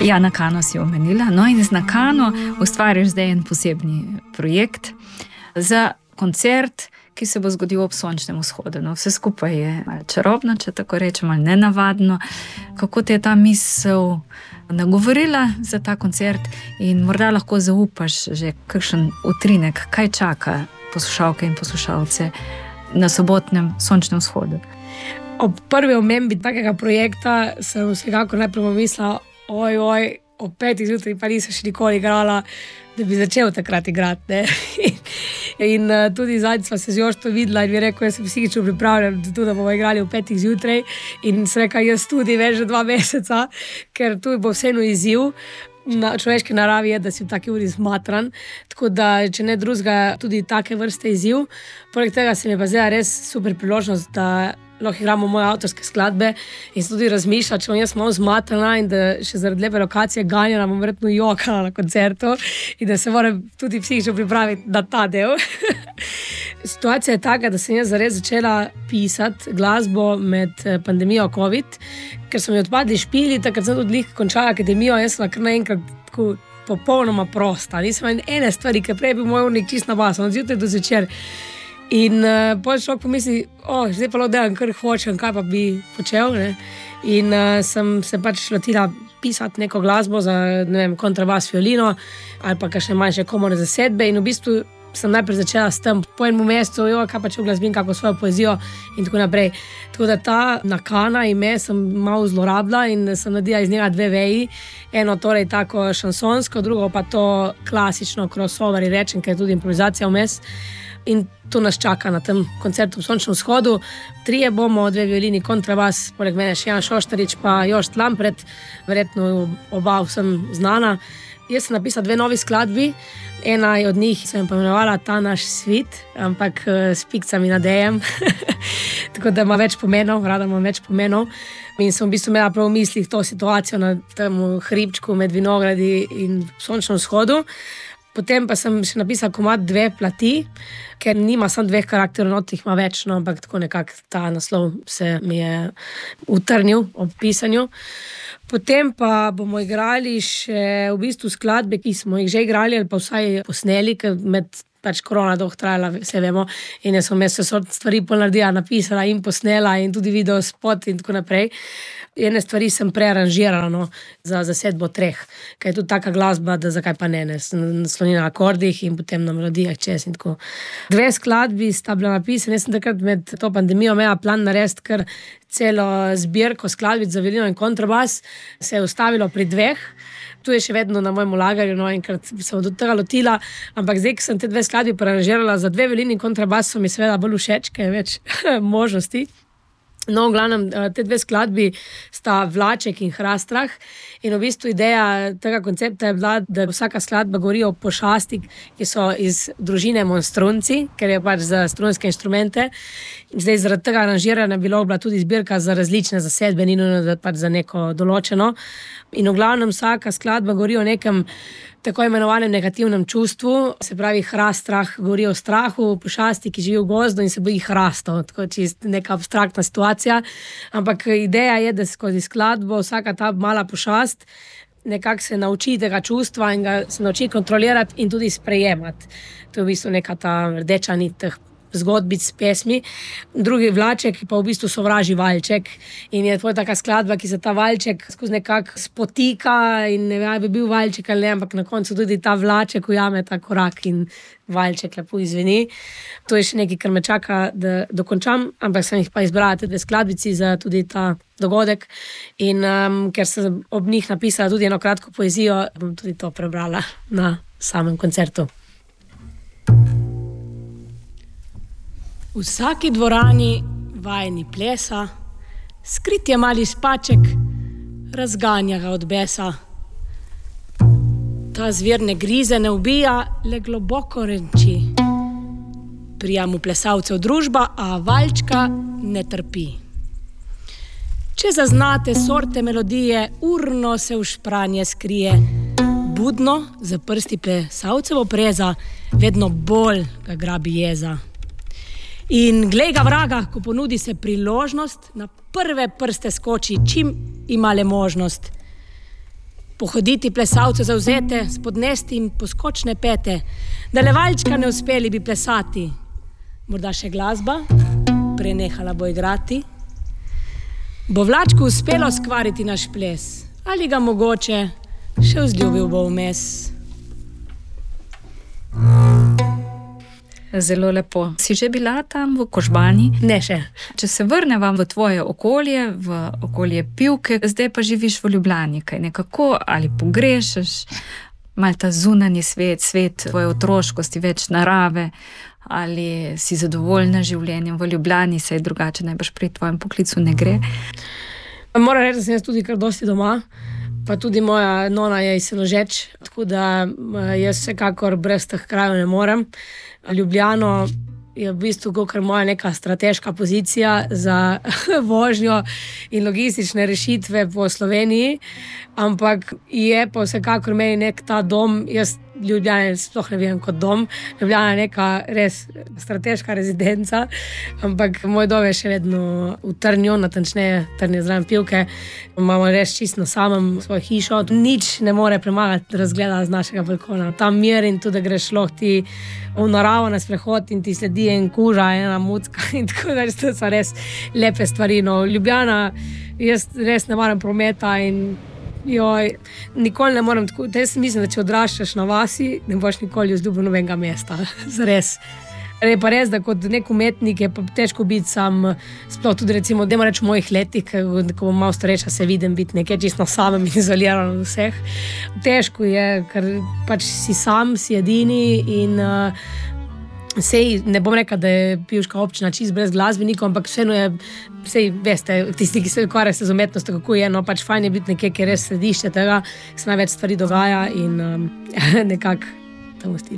Ja, Nakano si omenila. No in z Nakano ustvarjaš zdaj en posebni projekt za koncert, ki se bo zgodil ob sončnem vzhodu. No, vse skupaj je malo čarobno, če tako rečem, malo nenavadno. Kako te je ta misel nagovorila za ta koncert in morda lahko zaupaš že kakšen utrinek, kaj čaka poslušalke in poslušalce na sobotnem sončnem vzhodu? Ob prvi omembi takega projekta sem vsekakor najprej pomislila, ob 5 zjutraj pa nisem še nikoli igrala, da bi začel takrat igrati, ne. In tudi zadnjič sva se z Joštom videla in mi je rekel, jaz sem psihično pripravljen, da bomo igrali ob 5 zjutraj, in sem rekla, jaz tudi več že 2 meseca, ker tu bo vseeno izziv. Na človeški naravi je, da si v taki uri zmatran, tako da, če ne drugega, tudi take vrste izziv. Poleg tega se mi je pa zdaj res super priložnost, da lahko igramo moje avtorske skladbe in se tudi razmišlja, če bom jaz malo zmatrana in da še zaradi lepe lokacije ganjena, bom verjetno jokala na koncertu in da se moram tudi psihično pripraviti na ta del. Situacija je taka, da sem jaz zares začela pisati glasbo med pandemijo COVID, ker so mi odpadli špili, takrat sem tudi končala akademijo, jaz sem kar naenkrat tako popolnoma prosta. Nisem imela ene stvari, ker prej je bil moj urnik čist na basu, od zjutraj do zvečer. In potem človek pomisli, zdaj pa delam, kar hočem, kaj pa bi počel, ne? In sem se pač lotila pisati neko glasbo za, ne vem, kontrabas, violino ali pa kakšne manjše komorne zasedbe in v bistvu sem najprej začela s tem po enem mesecu, kaj pa če uglasbim kako svojo poezijo in tako naprej. Tako da ta Nakana ime sem malo zlorabila in sem naredila iz njega 2 veji. Eno torej tako šansonsko, drugo pa to klasično crossover, rečem, ker je tudi improvizacija vmes. In to nas čaka na tem koncertu v sončnem vzhodu. 3 bomo, 2 violini, kontrabas, poleg mene še Jan Šoštarič pa Jošt Lampret, verjetno oba vsem znana. Jaz sem napisala 2 novi skladbi, ena od njih sem pomenovala Ta naš svit, ampak s pikcami na DM, tako da ima več pomenov, rada imam več pomenov. In sem v bistvu imela prav v mislih to situacijo na tem hribčku med vinogradi in sončnem vzhodu. Potem pa sem še napisala komad 2 plati, ker nima samo 2 karakterov, notih ima več, no, ampak tako nekako ta naslov se mi je utrnil ob pisanju. Potem pa bomo igrali še v bistvu skladbe, ki smo jih že igrali ali pa vsaj posneli, ker med pač korona dolgo trajala, vse vemo, in jaz sem vse stvari naredila, napisala in posnela in tudi video spot in tako naprej. Ene stvari sem prearanžirala, no, za zasedbo 3, ker je tudi taka glasba, da zakaj pa ne, sloni na akordih in potem na melodijah čez in tako. 2 skladbi sta bila napisane, jaz sem takrat med to pandemijo imela plan narediti kar celo zbirko skladbic za violino in kontrabas, se je ustavilo pri 2. Tu je še vedno na mojem lagarju, no, enkrat sem od tega lotila, ampak zdaj, ko sem te 2 skladbi prearanžirala za 2 violini in kontrabas, so mi seveda bolj všeč, ker je več možnosti. No, v glavnem, te 2 skladbi sta Vlaček in Hrastrah in v bistvu ideja tega koncepta je bila, da vsaka skladba govori o pošastih, ki so iz družine monstrunci, ker je pač za strunske inštrumente. Zdaj, zaradi tega aranžiranja bila tudi zbirka za različne zasedbe, ni nujno pač za neko določeno. In v glavnem vsaka skladba govori o nekem tako imenovanem negativnem čustvu, se pravi Hrastrah govori o strahu, pošasti, ki živi v gozdu in se boji hrastov, tako čist neka abstraktna situacija, ampak ideja je, da skozi skladbo vsaka ta mala pošast nekako se nauči tega čustva in ga se nauči kontrolirati in tudi sprejemati. To je v bistvu neka ta rdeča nit teh zgodbic s pesmi. Drugi Vlaček pa v bistvu sovraži valček in je tvoja taka skladba, ki se ta valček skozi nekako spotika in ne vem, bi bil valček ali ne, ampak na koncu tudi ta Vlaček ujame ta korak in valček lepo izveni. To je še nekaj, kar me čaka, da dokončam, ampak sem jih pa izbrala te 2 skladbici za tudi ta dogodek in ker sem ob njih napisala tudi eno kratko poezijo, bom tudi to prebrala na samem koncertu. V vsaki dvorani vajeni plesa, skrit je mali spaček, razganja ga od besa. Ta zver ne grize, ne ubija, le globoko renči. Prija mu plesalcev družba, a valčka ne trpi. Če zaznate sorte melodije, urno se v špranje skrije. Budno za prsti plesalcev opreza, vedno bolj ga grabi jeza. In glej ga vraga, ko ponudi se priložnost, na prve prste skoči, čim ima le možnost. Pohoditi plesalce zavzete, spodnesti jim poskočne pete, da le valčka ne uspeli bi plesati. Morda še glasba, prenehala bo igrati. Bo vlačku uspelo skvariti naš ples, ali ga mogoče še vzljubil bo vmes. Zelo lepo. Si že bila tam v Kožbani? Ne še. Če se vrneva v tvoje okolje, v okolje Pivke, zdaj pa živiš v Ljubljani, kaj nekako ali pogrešaš malo ta zunanji svet tvoje otroškosti, več narave, ali si zadovoljna življenjem v Ljubljani, saj drugače najbrž pri tvojem poklicu ne gre? Moram reči, da sem jaz tudi kar dosti doma, pa tudi moja nona je iz Senožeč, tako da jaz vsekakor brez teh krajev ne morem. Ljubljano je v bistvu kakor moja neka strateška pozicija za vožnjo in logistične rešitve po Sloveniji, ampak je pa vsekakor meni nek ta dom, jaz Ljubljane sploh ne vidim kot dom, Ljubljana je neka res strateška rezidenca, ampak moj dom je še vedno v Trnju, natančneje Trnje zraven Pivke. Imamo res čisto na samem svojo hišo, nič ne more premagati razgleda z našega balkona. Tam mir in tudi, da greš lahko ti v naravo na sprehod in ti sledi en kuža, ena mucka in tako da to so res lepe stvari. No, Ljubljana, jaz res ne maram prometa in nikoli ne morem tako, jaz mislim, da če odraščaš na vasi, ne boš nikoli vzljubil nobenega mesta, zares. Je pa res, da kot nek umetnik je pa težko biti sam, sploh tudi recimo, dajmo reči v mojih letih, ko bom malo starejša, se vidim biti nekaj čisto samem in izoliran od vseh. Težko je, ker pač si sam, si edini in sej, ne bom rekla, da je pivška občina čisto brez glasbenikov, ampak vseeno je, sej veste, tisti, ki se ukvarjajo z umetnostjo, kako je, no pač fajn je biti nekje, ki je res središče tega, se največ stvari dogaja in nekako temu stilu.